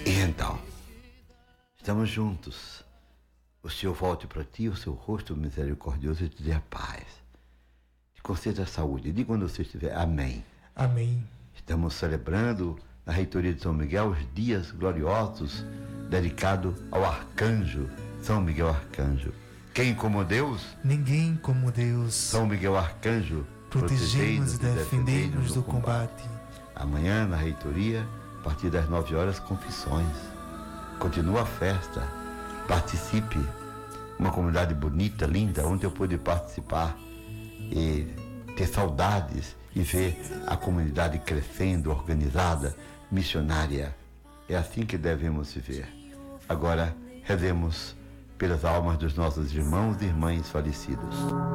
E então, estamos juntos. O Senhor volte para ti o seu rosto misericordioso e te dê a paz. Te conceda a saúde. Diga quando você estiver amém. Amém. Estamos celebrando na reitoria de São Miguel os dias gloriosos dedicados ao arcanjo São Miguel Arcanjo. Quem como Deus? Ninguém como Deus. São Miguel Arcanjo, protegei-nos e defendei-nos do combate. Amanhã na reitoria, a partir das 9 horas, confissões. Continua a festa. Participe. Uma comunidade bonita, linda, onde eu pude participar e ter saudades e ver a comunidade crescendo, organizada, missionária. É assim que devemos viver. Agora, rezemos pelas almas dos nossos irmãos e irmãs falecidos.